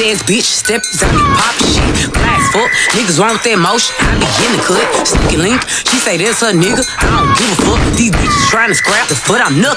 ass bitch, steppers out me pop shit. Glass fuck, niggas wrong with that motion. I begin to cut, sticky link. She say that's her nigga, I don't give a fuck. These bitches trying to scrap the foot, I'm knuckling.